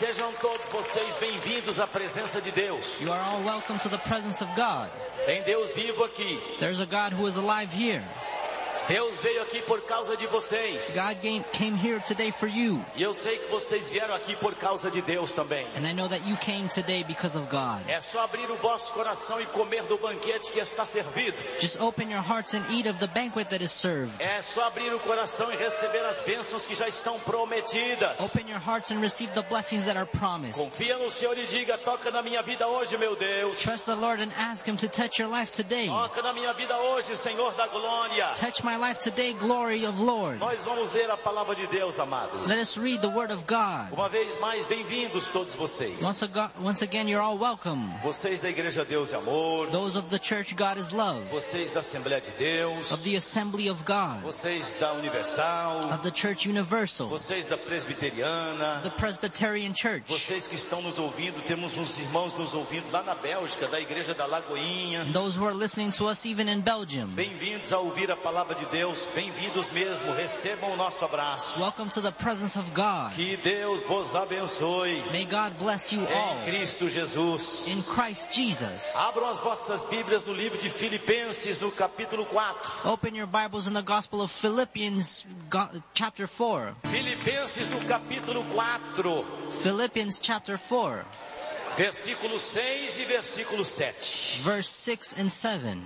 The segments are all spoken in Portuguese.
Sejam todos vocês bem-vindos à presença de Deus. You are all welcome to the presence of God. Tem Deus vivo aqui. There's a God who is alive here. Deus veio aqui por causa de vocês. God came here today for you. E eu sei que vocês vieram aqui por causa de Deus também. And I know that you came today because of God. É só abrir o vosso coração e comer do banquete que está servido. Just open your hearts and eat of the banquet that is served. É só abrir o coração e receber as bênçãos que já estão prometidas. Open your hearts and receive the blessings that are promised. Confia no Senhor e diga: toca na minha vida hoje, meu Deus. Trust the Lord and ask Him to touch your life today. Toca na minha vida hoje, Senhor da glória. Touch my life today, glory of Lord. Nós vamos ler a palavra de Deus, amados. Let us read the word of God. Uma vez mais, bem-vindos todos vocês. Once again, you're all welcome. Vocês da Igreja Deus e Amor. Those of the church God is Love. Vocês da Assembleia de Deus. Of the Assembly of God. Vocês da Universal. Of the Church Universal. Vocês da Presbiteriana. The Presbyterian Church. Vocês que estão nos ouvindo, temos uns irmãos nos ouvindo lá na Bélgica, da Igreja da Lagoinha. Those who are listening to us even in Belgium. Bem-vindos a ouvir a palavra de Deus. Bem-vindos mesmo, recebam o nosso abraço. Welcome to the presence of God. Que Deus vos abençoe. May God bless you all. Em Cristo Jesus. In Christ Jesus. Abram as vossas Bíblias no livro de Filipenses, no capítulo 4. Open your Bibles in the Gospel of Philippians, chapter 4. Filipenses no capítulo 4. Philippians chapter 4. Versículo 6 e versículo 7. Verse 6 and 7.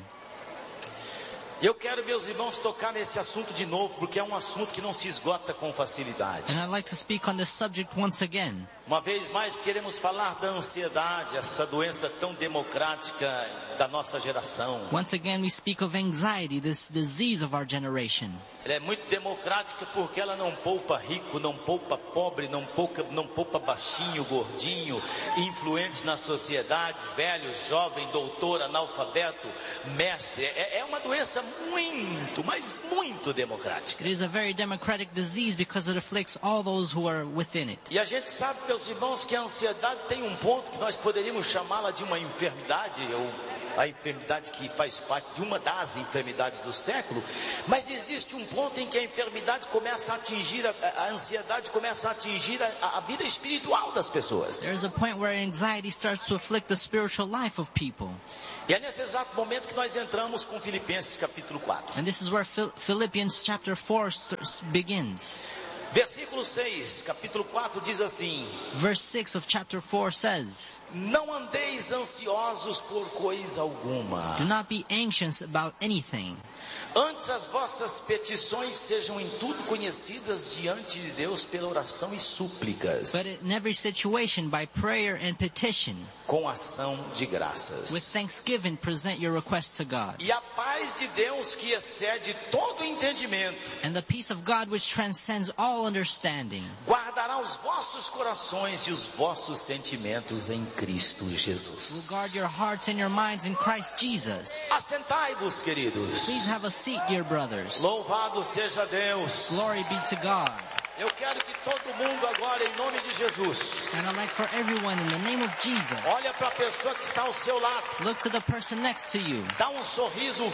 Eu quero, meus irmãos, tocar nesse assunto de novo, porque é um assunto que não se esgota com facilidade. And I'd like to speak on this subject once again. Uma vez mais queremos falar da ansiedade, essa doença tão democrática da nossa geração. Once again we speak of anxiety, this disease of our generation. Ela é muito democrática porque ela não poupa rico, não poupa pobre, não poupa baixinho, gordinho, influente na sociedade, velho, jovem, doutor, analfabeto, mestre. É uma doença muito, mas muito democrática. It is a very democratic disease because it afflicts all those who are within it. E a gente sabe, meus irmãos, que a ansiedade tem um ponto que nós poderíamos chamá-la de uma enfermidade, ou a enfermidade que faz parte de uma das enfermidades do século, mas existe um ponto em que a enfermidade começa a atingir, a ansiedade começa a atingir a vida espiritual das pessoas. There's a point where anxiety starts to afflict the spiritual life of people. E é nesse exato momento que nós entramos com Filipenses capítulo 4. And this is where Philippians chapter 4 begins. Versículo 6, capítulo 4 diz assim: Verse 6 of chapter 4 says, não andeis ansiosos por coisa alguma. Do not be anxious about anything. Antes as vossas petições sejam em tudo conhecidas diante de Deus pela oração e súplicas. But in every situation by prayer and petition. Com ação de graças. With thanksgiving present your request to God. E a paz de Deus que excede todo entendimento. And the peace of God which transcends all understanding. Guardará os vossos corações e os vossos sentimentos em Cristo Jesus. Will guard your hearts and your minds in Christ Jesus. Assentai-vos, queridos. Please have a seat, dear brothers. Louvado seja Deus. Glory be to God. Eu quero que todo mundo agora, em nome de Jesus, and I'd like for everyone in the name of Jesus, olha para a pessoa que está ao seu lado, look to the person next to you, dá sorriso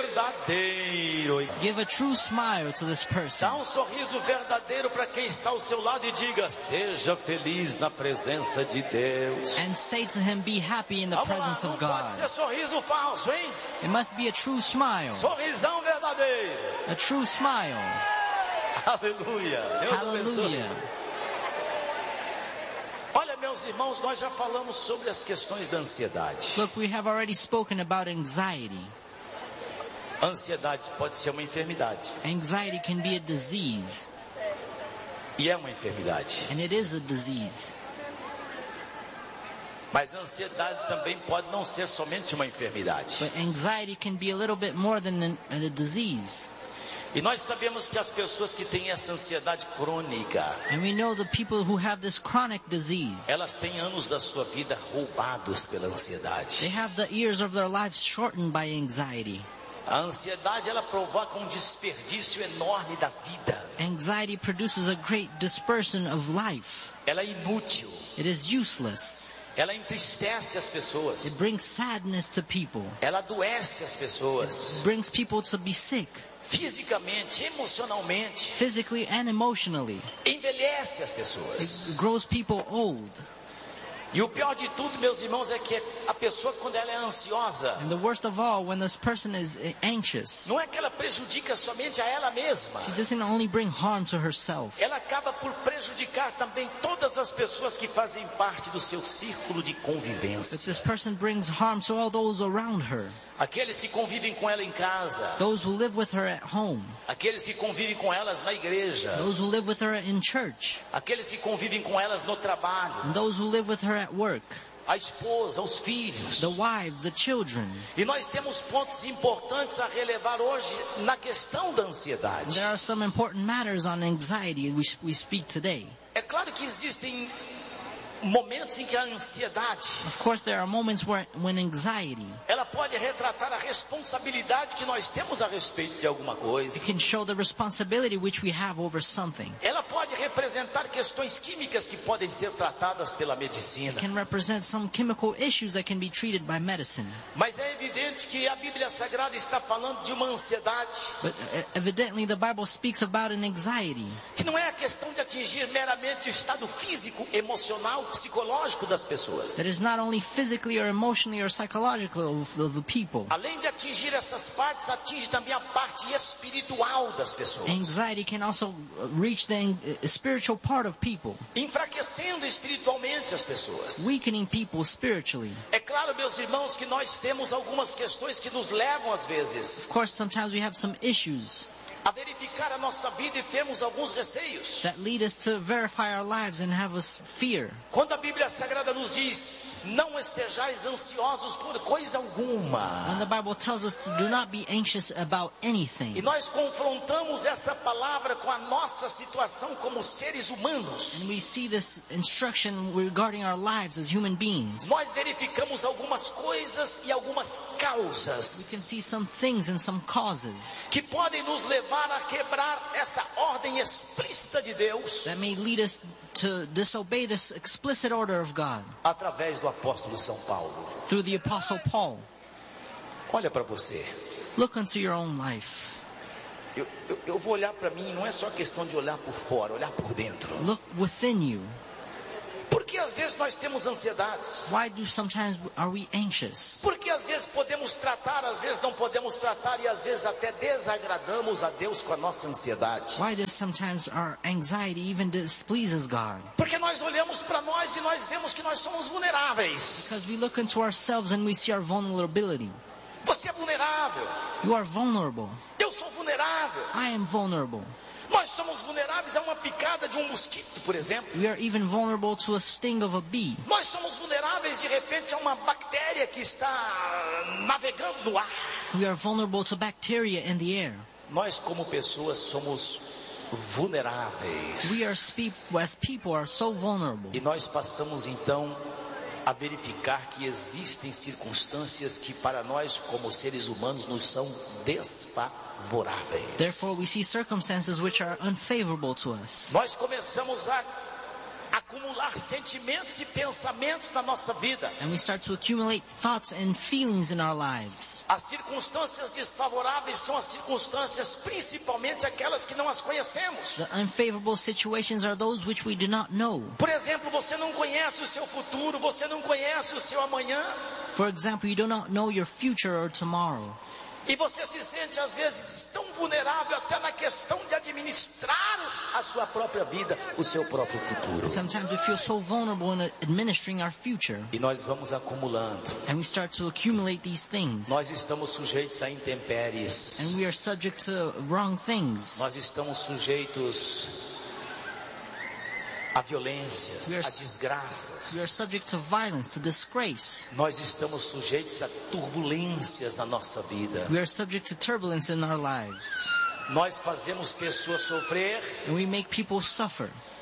verdadeiro, give a true smile to this person, dá sorriso verdadeiro para quem está ao seu lado e diga: seja feliz na presença de Deus, and say to him, be happy in the presence of God. Pode ser sorriso falso, hein? It must be a true smile, sorrisão verdadeiro, a true smile. Aleluia. Deus Hallelujah. abençoe. Olha, meus irmãos, nós já falamos sobre as questões da ansiedade. Look, we have already spoken about anxiety. A ansiedade pode ser uma enfermidade. Anxiety can be a disease. E é uma enfermidade. And it is a disease. Mas a ansiedade também pode não ser somente uma enfermidade. But anxiety can be a little bit more than a disease. E nós sabemos que as pessoas que têm essa ansiedade crônica, and we know the people who have this chronic disease, elas têm anos da sua vida roubados pela ansiedade. They have the years of their lives shortened by anxiety. A ansiedade, ela provoca um desperdício enorme da vida. Anxiety produces a great dispersion of life. Ela é inútil. It is useless. Ela entristece as pessoas. It brings sadness to people. Ela adoece as pessoas. It brings people to be sick, Fisicamente, emocionalmente. physically and emotionally. Envelhece as pessoas. It grows people old. E o pior de tudo, meus irmãos, é que a pessoa, quando ela é ansiosa, And the worst of all, when this person is anxious, não é que ela prejudica somente a ela mesma. she doesn't only bring harm to herself. Ela acaba por prejudicar também todas as pessoas que fazem parte do seu círculo de But convivência. this person brings harm to all those around her. Aqueles que convivem com ela em casa. Those who live with her at home. Aqueles que convivem com elas na igreja. Those who live with her in church. Aqueles que convivem com elas no trabalho. And those who live with her at work. A esposa, os filhos. The wives, the children. E nós temos pontos importantes a relevar hoje na questão da ansiedade. There are some important matters on anxiety we speak today. É claro que existem momentos em que a ansiedade, Of course, there are moments when anxiety, ela pode retratar a responsabilidade que nós temos a respeito de alguma coisa. it can show the responsibility which we have over something. Ela pode representar questões químicas que podem ser tratadas pela It medicina. can represent some chemical issues that can be treated by medicine. Mas é evidente que a Bíblia Sagrada está falando de uma ansiedade But evidently the Bible speaks about an anxiety. que não é a questão de atingir meramente o estado físico, emocional, psicológico das pessoas. That is not only physically or emotionally or psychological of the people. Além de atingir essas partes, atinge também a parte espiritual das pessoas. Anxiety can also reach the spiritual part of people, Enfraquecendo espiritualmente as pessoas. weakening people spiritually. É claro, meus irmãos, que nós temos algumas questões que nos levam, às vezes, Of course, sometimes we have some issues a verificar a nossa vida e temos alguns receios. that lead us to verify our lives and have us fear. Quando a Bíblia Sagrada nos diz, não estejais ansiosos por coisa alguma. When the Bible tells us to do not be anxious about E anything, nós confrontamos essa palavra com a nossa situação como seres humanos. and we see this instruction regarding our lives as human beings, Nós verificamos algumas coisas e algumas we can causas see some things and some causes que podem nos levar a quebrar essa ordem explícita de Deus that may lead us to disobey this explicit order of God através do apóstolo São Paulo. through the Apostle Paul. Olha para você. Look unto your own life. Eu vou olhar para mim, não é só questão de olhar por fora, olhar por dentro. Look within you. Porque às vezes nós temos ansiedades. Why do sometimes are we anxious? Porque às vezes podemos tratar, às vezes não podemos tratar e às vezes até desagradamos a Deus com a nossa ansiedade. Why does sometimes our anxiety even displeases God? Porque nós olhamos para nós e nós vemos que nós somos vulneráveis. Because we look into ourselves and we see our vulnerability. Você é vulnerável. You are vulnerable. Eu sou vulnerável. I am vulnerable. Nós somos vulneráveis a uma picada de um mosquito, por exemplo. We are even vulnerable to a sting of a bee. Nós somos vulneráveis de repente a uma bactéria que está navegando no ar. We are vulnerable to bacteria in the air. Nós como pessoas somos vulneráveis. We are as people are so vulnerable. E nós passamos então a verificar que existem circunstâncias que para nós como seres humanos nos são desfavoráveis. Therefore, we see circumstances which are unfavorable to us. Nós começamos a acumular sentimentos e pensamentos na nossa vida. And we start to accumulate thoughts and feelings in our lives. As circunstâncias desfavoráveis são as circunstâncias, principalmente aquelas que não as conhecemos. The unfavorable situations are those which we do not know. Por exemplo, você não conhece o seu futuro, você não conhece o seu amanhã. For example, you do not know your future or tomorrow. E você se sente às vezes tão vulnerável até na questão de administrar a sua própria vida, o seu próprio futuro. Sometimes we feel so vulnerable in administering our future. E nós vamos acumulando. And we start to accumulate these things. Nós estamos sujeitos a intempéries. And we are subject to wrong things. Nós estamos sujeitos a violências, a desgraças. We are subject to violence, to disgrace. Nós estamos sujeitos a turbulências na nossa vida. We are subject to turbulence in our lives. Nós fazemos pessoas sofrer. And we make people suffer.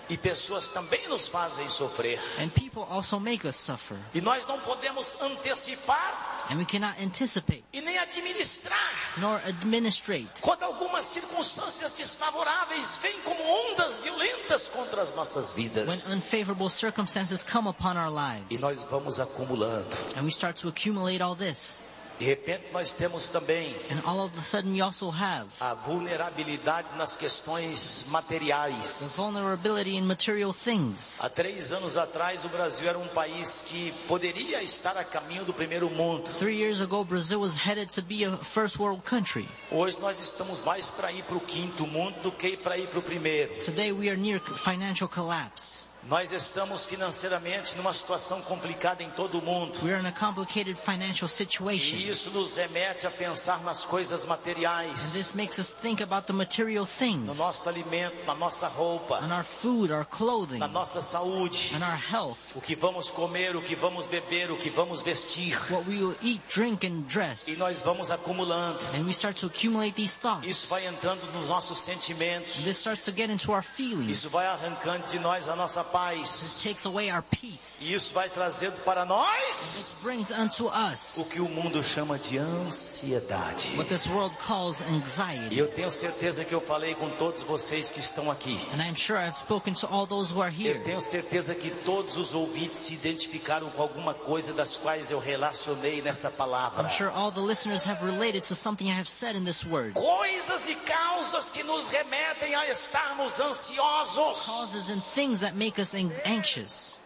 E pessoas também nos fazem sofrer. And people also make us suffer. E nós não podemos antecipar And we cannot anticipate e nem administrar nor administrate quando algumas circunstâncias desfavoráveis vêm como ondas violentas contra as nossas when vidas. unfavorable circumstances come upon our E lives. nós vamos acumulando. And we start to accumulate all this. De repente nós temos também And all of a sudden we also have a vulnerabilidade nas questões the materiais. vulnerability in material things. Há 3 anos atrás o Brasil era um país que poderia estar a caminho do primeiro mundo. 3 years ago, Brazil was headed to be a first world country. Hoje nós estamos mais para ir para o 5º mundo do que para ir para o primeiro. Today we are near financial collapse. Nós estamos financeiramente numa situação complicada em todo o mundo. We are in a complicated financial situation. E isso nos remete a pensar nas coisas And materiais, this makes us think about the material no things, nosso alimento, na nossa roupa, on our food, our clothing, na nossa saúde, on our health, o que vamos comer, o que vamos beber, o que vamos vestir. what we will eat, drink, and E dress. nós vamos acumulando. And we start to accumulate these thoughts. Isso vai entrando nos nossos sentimentos. And this starts to get into our Isso feelings. vai arrancando de nós a nossa This paz. takes away our peace. E isso vai trazendo para nós This brings unto o us que o mundo chama de ansiedade. what this world calls E anxiety. eu tenho certeza que eu falei com todos vocês que estão aqui. And I'm sure I've spoken to all those who are Eu here. tenho certeza que todos os ouvintes se identificaram com alguma coisa das quais eu relacionei nessa palavra. I'm sure all the listeners have related to something I have said in this word. Coisas e causas que nos remetem a estarmos ansiosos. Causes and things that make us anxious.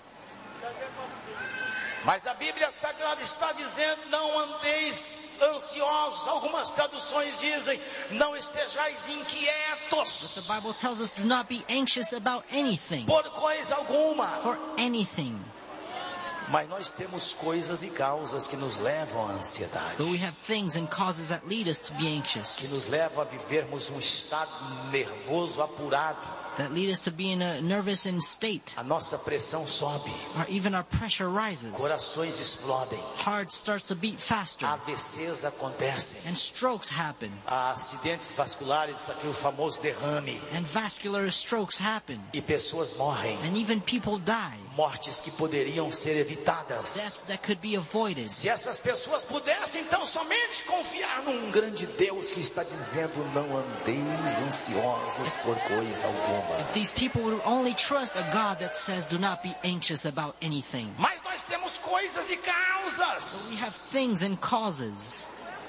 Mas a Bíblia Sagrada está dizendo, não andeis ansiosos. Algumas traduções dizem, não estejais But inquietos the Bible tells us do not be anxious about anything, por coisa alguma. for anything. Mas nós temos coisas e causas que nos levam à ansiedade. But we have things and causes that lead us to be Que anxious, nos levam a vivermos um estado nervoso apurado. that lead us to be in a nervous state, A nossa pressão sobe. or even our pressure rises. Corações explodem. Heart starts to beat faster, AVCs acontecem. and strokes happen, Há acidentes vasculares, aquele famoso derrame. and vascular strokes happen, E pessoas morrem. and even people die. Mortes que poderiam ser evitadas. Deaths that could be avoided. Se essas pessoas pudessem então somente confiar num grande Deus que está dizendo, não andeis ansiosos por coisa alguma. If these people would only trust a God that says do not be anxious about anything. Mas nós temos coisas e We causas. have things and causes.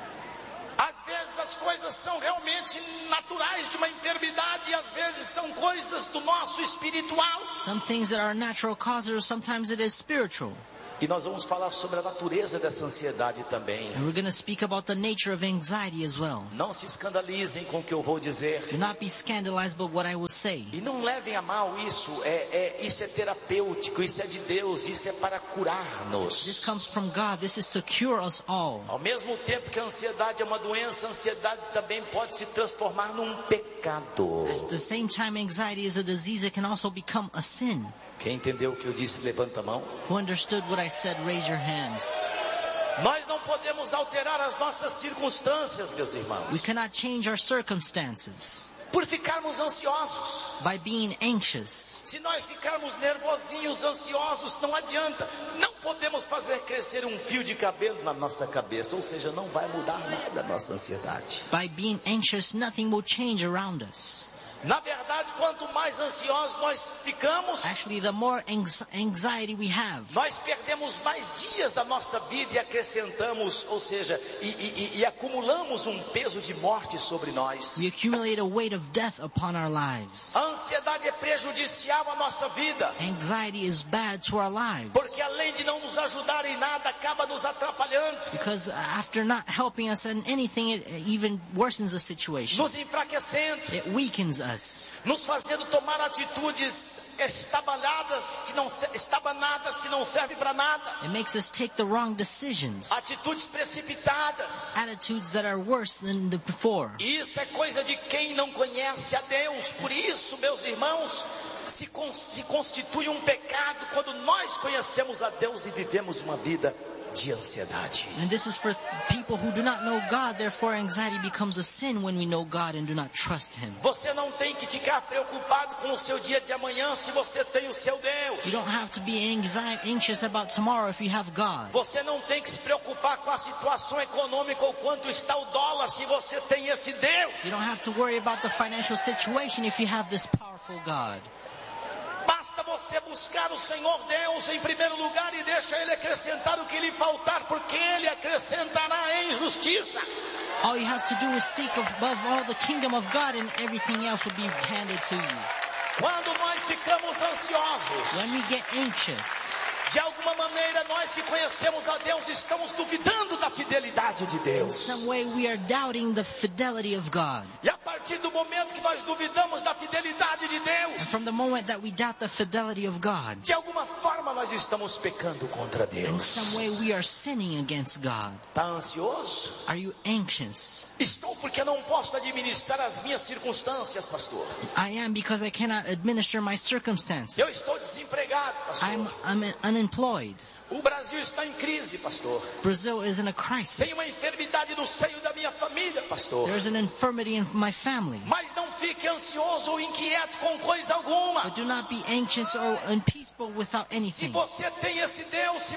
Às vezes as coisas são realmente naturais de uma enfermidade e às vezes são coisas do nosso espiritual. Some things that are natural causes, sometimes it is spiritual. E nós vamos falar sobre a natureza dessa ansiedade também. And we're going to speak about the nature of anxiety as well. Não se escandalizem com o que eu vou dizer. Do not be scandalized by what I will say. E não levem a mal isso. Isso é terapêutico, isso é de Deus, isso é para This curar-nos. comes from God. This is to cure us all. Ao mesmo tempo que a ansiedade é uma doença, a ansiedade também pode se transformar num pecado. At the same time, anxiety is a disease. It can also become a sin. Quem entendeu o que eu disse, levanta a mão. Who understood what I said, raise your hands. Nós não podemos alterar as nossas circunstâncias, meus We irmãos, cannot change our circumstances por ficarmos ansiosos. by being anxious. Se nós ficarmos nervosinhos, ansiosos, não adianta. Não podemos fazer crescer um fio de cabelo na nossa cabeça, ou seja, não vai mudar nada a nossa ansiedade. By being anxious, nothing will change around us. Na verdade, quanto mais ansiosos nós ficamos, Actually, the more anxiety we have, nós perdemos mais dias da nossa vida e acrescentamos, ou seja, e acumulamos um peso de morte sobre nós. we accumulate a weight of death upon our lives. A ansiedade é prejudicial à nossa vida, Anxiety is bad to our lives porque além de não nos ajudar em nada, acaba nos atrapalhando, because after not helping us in anything, it even worsens the situation. nos enfraquecendo, It weakens us, nos fazendo tomar atitudes estabanadas que não servem para nada, it makes us take the wrong decisions, atitudes precipitadas. attitudes that are worse than the before. E isso é coisa de quem não conhece a Deus. Por isso, meus irmãos, se constitui um pecado quando nós conhecemos a Deus e vivemos uma vida de ansiedade. And this is for people who do not know God. Therefore, anxiety becomes a sin when we know God and do not trust Him. Você não tem que ficar preocupado com o seu dia de amanhã se você tem o seu Deus. You don't have to be anxious about tomorrow if you have God. Você não tem que se preocupar com a situação econômica ou quanto está o dólar se você tem esse Deus. You don't have to worry about the financial situation if you have this powerful God. Basta você buscar o Senhor Deus em primeiro lugar e deixa Ele acrescentar o que lhe faltar, porque Ele acrescentará em justiça. All you have to do is seek above all the kingdom of God, and everything else will be handed to you. Quando nós ficamos ansiosos, When we get anxious, de alguma maneira nós que conhecemos a Deus estamos duvidando da fidelidade de in Deus. some way we are doubting the fidelity of God. E a partir do momento que nós duvidamos da fidelidade de And Deus, from the moment that we doubt the fidelity of God, de alguma forma nós estamos pecando contra in Deus. some way we are sinning against God. Está ansioso? Are you anxious? Estou porque não posso administrar as minhas circunstâncias, pastor. I am, because I cannot administer my circumstances. Eu estou desempregado, pastor. I'm unemployed. O Brasil está em crise, pastor. Brazil is in a Tem crisis. uma enfermidade no seio da minha família, pastor. There's an infirmity in my family. Mas não fique ansioso ou inquieto com coisa alguma. But do not be anxious or unpeaceful without Se anything. você tem esse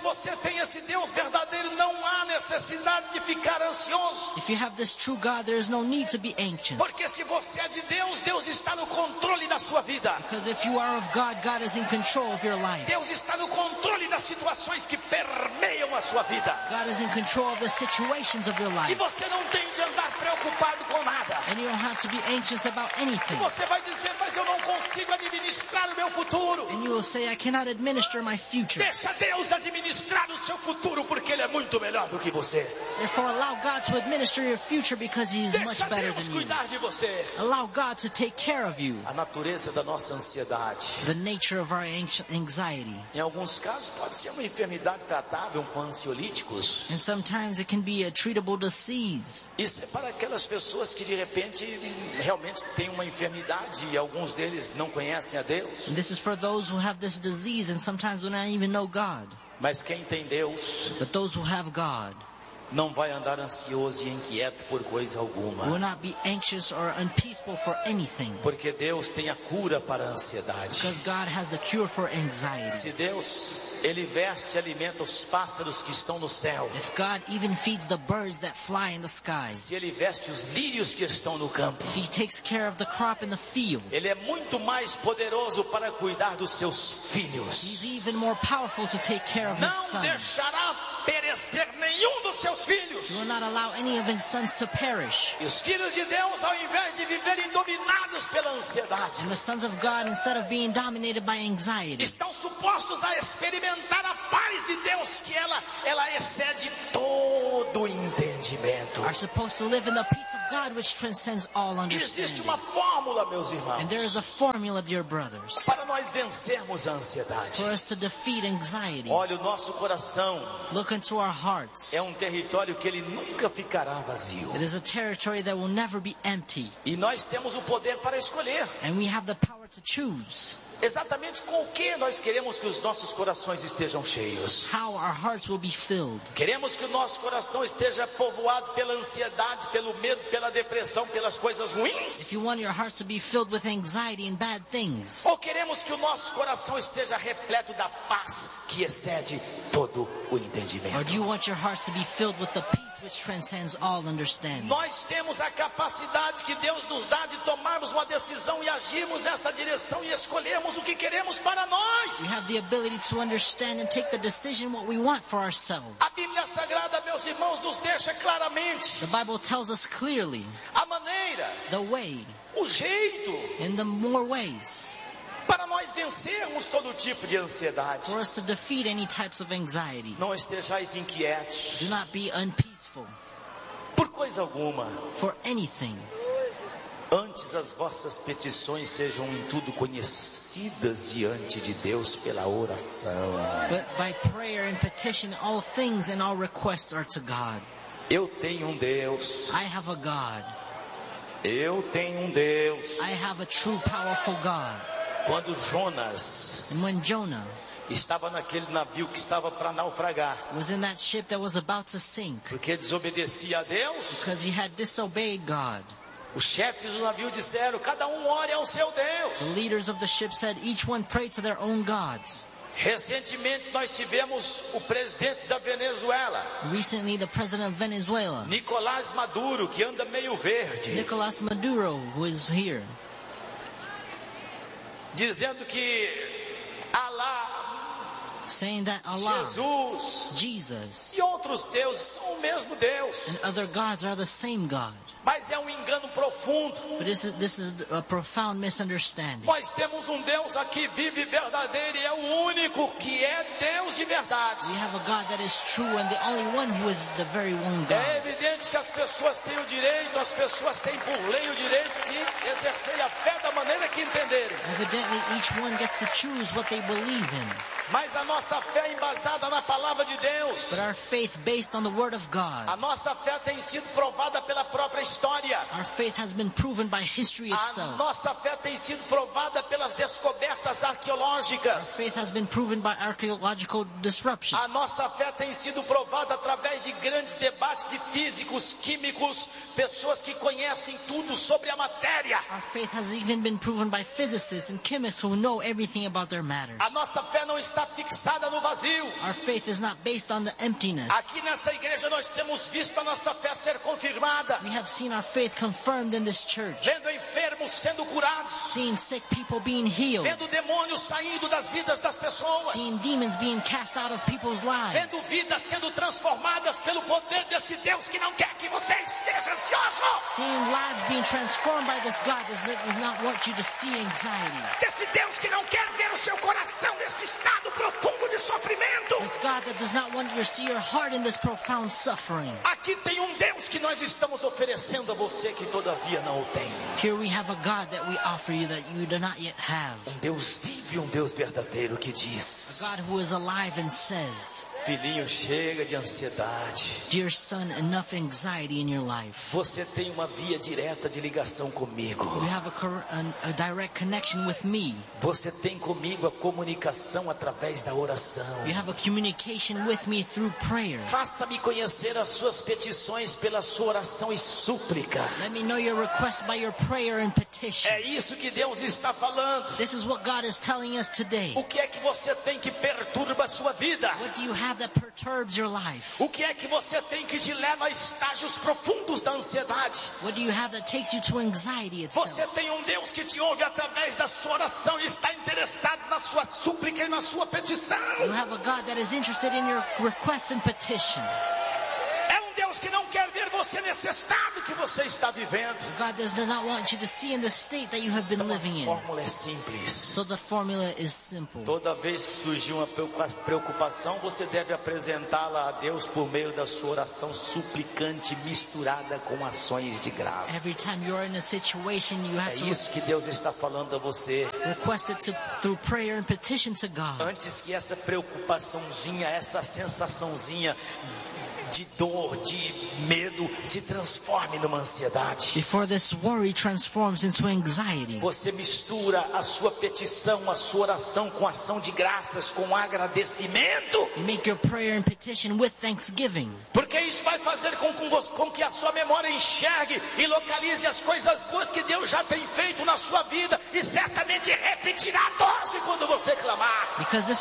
Deus verdadeiro, não há necessidade de ficar ansioso. If you have this true God, there is no need to be anxious. Porque se você é de Deus, Deus está no controle da sua vida. Because if you are of God, God is in control of your life. Deus está no controle das situações que permeiam a sua vida. God is in control of the situations of your E life. você não tem de andar preocupado com nada. And you don't have to be anxious about anything. Você vai dizer, mas eu não consigo administrar o meu futuro. And you will say, I cannot administer my future. Deixa Deus administrar o seu futuro, porque Ele é muito melhor do que você. Therefore, allow God to administer your future because He is much Deixa better Deus than you. cuidar de você. Allow God to take care of you. A natureza da nossa ansiedade, The nature of our anxiety. em alguns casos, pode ser uma enfermidade tratável com ansiolíticos. And sometimes it can be a treatable disease. Isso é para aquelas pessoas que de repente realmente têm uma enfermidade e alguns deles não conhecem a Deus. And this is for those who have this disease and sometimes do not even know God. Mas quem tem Deus But those who have God não vai andar ansioso e inquieto por coisa will alguma. not be anxious or unpeaceful for anything. Porque Deus tem a cura para a ansiedade. Because God has the cure for anxiety. Se Deus, Ele veste e alimenta os pássaros que estão no céu. If God even feeds the birds that fly in the sky. Se Ele veste os lírios que estão no campo. If He takes care of the crop in the field. Ele é muito mais poderoso para cuidar dos seus filhos. He's even more powerful to take care of His Não sons. deixará perecer nenhum dos seus filhos. He will not allow any of His sons to perish. E os filhos de Deus, ao invés de viverem dominados pela ansiedade, And the sons of God, instead of being dominated by anxiety, estão supostos a experimentar a paz de Deus, que ela excede todo o entendimento. are supposed to live in the peace of God which transcends all Existe understanding. uma fórmula, meus And there is a irmãos, formula, dear brothers, para nós vencermos a ansiedade. for us to defeat anxiety. Olha, o nosso coração Look into our hearts. é um território que ele nunca ficará vazio. It is a territory that will never be empty. E nós temos o poder para escolher And we have the power to choose exatamente com o que nós queremos que os nossos corações estejam cheios. how our hearts will be filled. Queremos que o nosso coração esteja povoado pela ansiedade, pelo medo, pela depressão, pelas coisas ruins? If you want your hearts to be filled with anxiety and bad things, Ou queremos que o nosso coração esteja repleto da paz que excede todo o entendimento? or do you want your hearts to be filled with the peace which transcends all understanding? Nós temos a capacidade que Deus nos dá de tomarmos uma decisão e agirmos nessa direção e escolhermos o que queremos para nós. We have the ability to understand and take the decision what we want for ourselves. A Bíblia Sagrada, meus irmãos, nos deixa claramente The Bible tells us clearly a maneira, the way, o jeito in the more ways, para nós vencermos todo tipo de ansiedade. for us to defeat any types of anxiety. Não estejais inquietos Do not be unpeaceful por coisa alguma. for anything. Antes as vossas petições sejam em tudo conhecidas diante de Deus pela oração. But by prayer and petition, all things and all requests are to God. Eu tenho um Deus. I have a God. Eu tenho um Deus. I have a true, powerful God. Quando Jonas And when Jonah estava naquele navio que estava para naufragar, was in that ship that was about to sink porque desobedecia a Deus. because he had disobeyed God. Os chefes do navio disseram: cada um ore ao seu Deus. The leaders of the ship said each one prayed to their own gods. Recentemente nós tivemos o presidente da Venezuela, Recently, the president of Venezuela, Nicolás Maduro, que anda meio verde, Nicolas Maduro, was here, dizendo que Alá, saying that Allah, Jesus Jesus, e outros deuses são o mesmo Deus. and other gods are the same God. Mas é um engano profundo. But this is a profound misunderstanding. Nós temos um Deus aqui vivo e verdadeiro, e é o único que é Deus de verdade. We have a God that is true and the only one who is the very one É God. evidente que as pessoas têm o direito, as pessoas têm por lei o direito de exercer a fé da maneira que entenderem. Evidently, each one gets to choose what they believe in. Mas a nossa fé é embasada na palavra de Deus. But our faith based on the Word of God. A nossa fé tem sido provada pela própria história. Our faith has been proven by history A itself. nossa fé tem sido provada pelas descobertas Our arqueológicas. faith has been proven by archaeological disruptions. A nossa fé tem sido provada através de grandes debates de físicos, químicos, pessoas que conhecem tudo sobre a matéria. Our faith has even been proven by physicists and chemists who know everything about their matters. A nossa fé não está fixada no vazio. Our faith is not based on the emptiness. Aqui nessa igreja nós temos visto a nossa fé ser confirmada, We have seen our faith confirmed in this church. vendo enfermos sendo curados, Seeing sick people being healed. vendo demônios saindo das vidas das pessoas, Seeing demons being cast out of people's lives. vendo vidas sendo transformadas pelo poder desse Deus que não quer que você esteja ansioso, Seeing lives being transformed by this God does not want you to see anxiety. desse Deus que não quer ver o seu coração nesse estado profundo de sofrimento. This God that does not want you to see your heart in this profound suffering. Aqui tem um Deus que nós estamos oferecendo a você que todavia não o tem. Here we have a God that we offer you that you do not yet have. Deus vive, um Deus verdadeiro que diz: A God who is alive and says, filhinho, chega de ansiedade. dear son, enough anxiety in your life. Você tem uma via direta de ligação comigo. You have a direct connection with me. Você tem comigo a comunicação através da oração. You have a communication with me through prayer. Faça-me conhecer as suas petições pela sua oração e súplica. Let me know your request by your prayer and petition. É isso que Deus está falando. This is what God is telling us today. O que é que você tem que perturba a sua vida? What do you have that perturbs your life? O que é que você tem que te leva a estágios profundos da ansiedade? What do you have that takes you to anxiety itself? Você tem um Deus que te ouve através da sua oração e está interessado na sua súplica e na sua petição. You have a God that is interested in your request and petition. É um Deus que não quer ver você nesse estado que você está vivendo. God does not want you to see in the state that you have been living A in. fórmula é simples. So the formula is simple. Toda vez que surgir uma preocupação, você deve apresentá-la a Deus por meio da sua oração suplicante misturada com ações de graça. Every time you're in a situation, you É have to isso que Deus está falando a você. request it through prayer and petition to God. Antes que essa preocupaçãozinha, essa sensaçãozinha de dor, de medo se transforme numa ansiedade. Before this worry transforms into anxiety, Você mistura a sua petição, a sua oração com ação de graças, com agradecimento. you make your prayer and petition with thanksgiving. Porque isso vai fazer com que a sua memória enxergue e localize as coisas boas que Deus já tem feito na sua vida. E certamente repetirá a dose quando você clamar. Because this